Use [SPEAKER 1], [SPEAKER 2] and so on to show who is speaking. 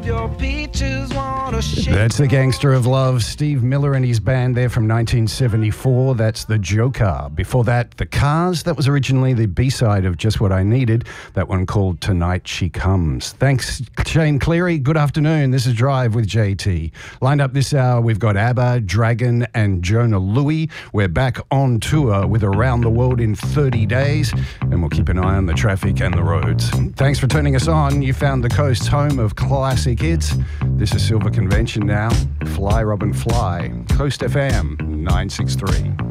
[SPEAKER 1] Your peaches wanna shake.
[SPEAKER 2] That's the Gangster of Love, Steve Miller and his band there from 1974. That's The Joker. Before that, The Cars. That was originally the B-side of Just What I Needed. That one called Tonight She Comes. Thanks, Shane Cleary. Good afternoon. This is Drive with JT. Lined up this hour, we've got ABBA, Dragon and Jonah Louie. We're back on tour with Around the World in 30 days, and we'll keep an eye on the traffic and the roads. Thanks for turning us on. You found the coast's home of classic hits. This is Silver Convention now. Fly, Robin, Fly. Coast FM 963.